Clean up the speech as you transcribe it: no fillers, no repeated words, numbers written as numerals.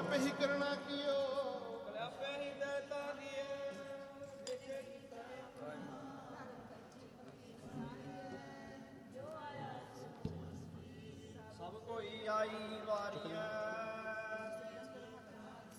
ਕਲਿਆਪੇ ਹੀ ਕਰਨਾ ਕੀਓ, ਕਲਿਆਪੇ ਹੀ ਦੇਤਾ ਦੀਏ। ਸਭ ਕੋਈ ਆਈ ਵਾਰੀ ਹੈ।